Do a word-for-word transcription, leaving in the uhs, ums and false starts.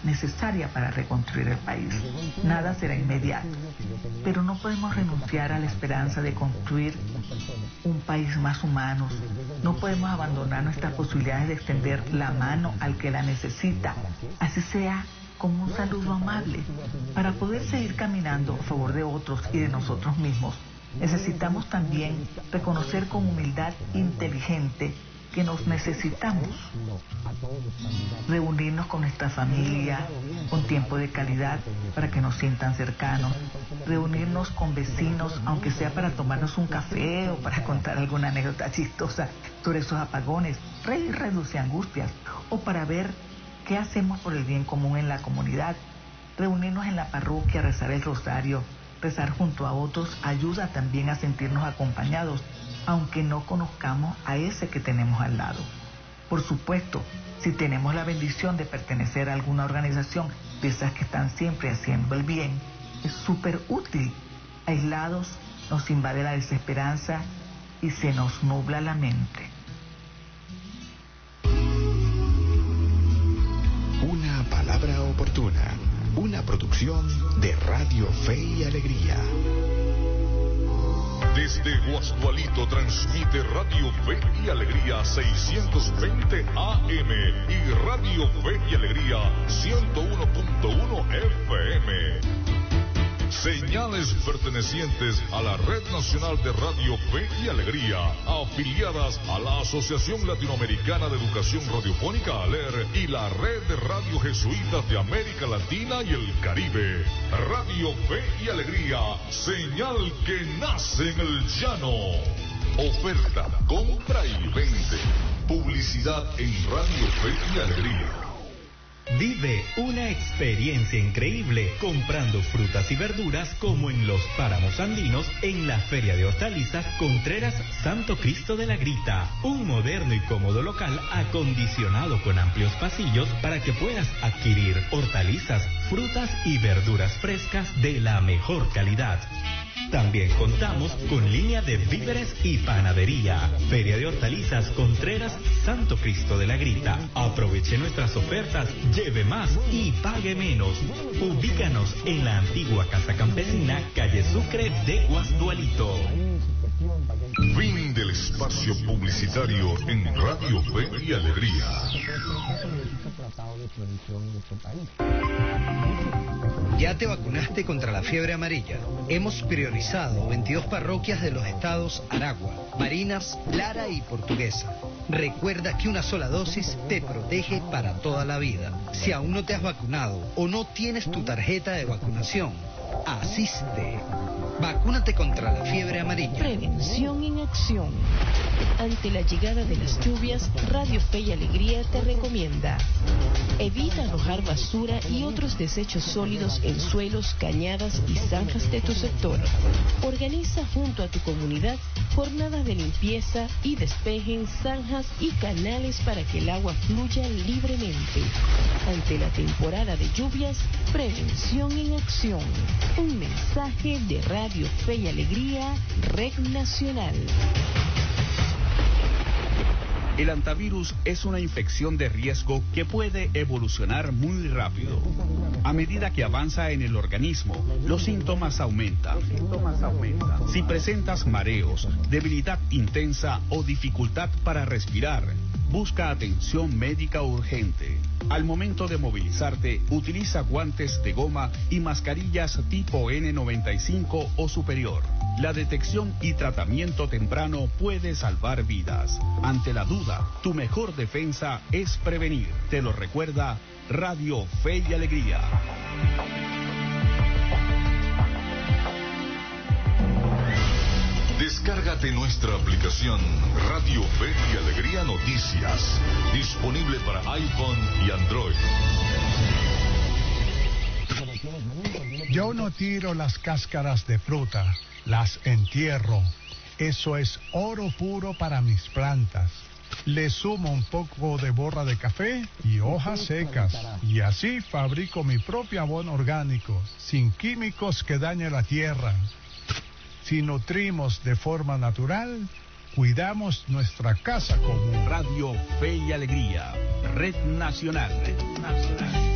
necesaria para reconstruir el país. Nada será inmediato, pero no podemos renunciar a la esperanza de construir un país más humano. No podemos abandonar nuestras posibilidades de extender la mano al que la necesita, así sea con un saludo amable. Para poder seguir caminando a favor de otros y de nosotros mismos, necesitamos también reconocer con humildad inteligente que nos necesitamos. Reunirnos con nuestra familia, con tiempo de calidad para que nos sientan cercanos. Reunirnos con vecinos, aunque sea para tomarnos un café o para contar alguna anécdota chistosa sobre esos apagones. Reír reduce angustias. O para ver qué hacemos por el bien común en la comunidad. Reunirnos en la parroquia, rezar el rosario, rezar junto a otros ayuda también a sentirnos acompañados, aunque no conozcamos a ese que tenemos al lado. Por supuesto, si tenemos la bendición de pertenecer a alguna organización de esas que están siempre haciendo el bien, es súper útil. Aislados nos invade la desesperanza y se nos nubla la mente. Una palabra oportuna, una producción de Radio Fe y Alegría. Desde Guasdualito transmite Radio Fe y Alegría seiscientos veinte A M y Radio Fe y Alegría ciento uno punto uno F M. Señales pertenecientes a la Red Nacional de Radio Fe y Alegría, afiliadas a la Asociación Latinoamericana de Educación Radiofónica ALER y la Red de Radio Jesuitas de América Latina y el Caribe. Radio Fe y Alegría, señal que nace en el llano. Oferta, compra y vende. Publicidad en Radio Fe y Alegría. Vive una experiencia increíble comprando frutas y verduras como en los páramos andinos en la Feria de Hortalizas Contreras Santo Cristo de la Grita. Un moderno y cómodo local acondicionado con amplios pasillos para que puedas adquirir hortalizas, frutas y verduras frescas de la mejor calidad. También contamos con línea de víveres y panadería. Feria de Hortalizas Contreras Santo Cristo de la Grita. Aproveche nuestras ofertas, lleve más y pague menos. Ubícanos en la antigua Casa Campesina, calle Sucre de Guasdualito. Fin del espacio publicitario en Radio Fe y Alegría. ¿Ya te vacunaste contra la fiebre amarilla? Hemos priorizado veintidós parroquias de los estados Aragua, Barinas, Lara y Portuguesa. Recuerda que una sola dosis te protege para toda la vida. Si aún no te has vacunado o no tienes tu tarjeta de vacunación, asiste. Vacúnate contra la fiebre amarilla. Prevención en acción. Ante la llegada de las lluvias, Radio Fe y Alegría te recomienda: evita arrojar basura y otros desechos sólidos en suelos, cañadas y zanjas de tu sector. Organiza junto a tu comunidad jornadas de limpieza y despejen zanjas y canales para que el agua fluya libremente. Ante la temporada de lluvias, prevención en acción. Un mensaje de Radio Fe y Alegría, Red Nacional. El hantavirus es una infección de riesgo que puede evolucionar muy rápido. A medida que avanza en el organismo, los síntomas aumentan. Si presentas mareos, debilidad intensa o dificultad para respirar, busca atención médica urgente. Al momento de movilizarte, utiliza guantes de goma y mascarillas tipo N noventa y cinco o superior. La detección y tratamiento temprano puede salvar vidas. Ante la duda, tu mejor defensa es prevenir. Te lo recuerda Radio Fe y Alegría. Descárgate nuestra aplicación Radio Fe y Alegría Noticias, disponible para iPhone y Android. Yo no tiro las cáscaras de fruta, las entierro. Eso es oro puro para mis plantas. Le sumo un poco de borra de café y hojas secas, y así fabrico mi propio abono orgánico, sin químicos que dañen la tierra. Si nutrimos de forma natural, cuidamos nuestra casa común. Radio Fe y Alegría, Red Nacional. Red Nacional.